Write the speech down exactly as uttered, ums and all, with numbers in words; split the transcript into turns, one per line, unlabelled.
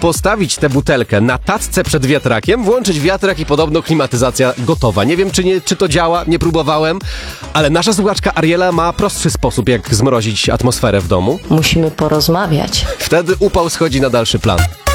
postawić tę butelkę na tacce przed wiatrakiem, włączyć wiatrak i podobno klimatyzacja gotowa. Nie wiem, czy, nie, czy to działa, nie próbowałem, ale nasza słuchaczka Ariela ma prostszy sposób, jak zmrozić atmosferę w domu.
Musimy porozmawiać.
Wtedy upał schodzi na dalszy plan.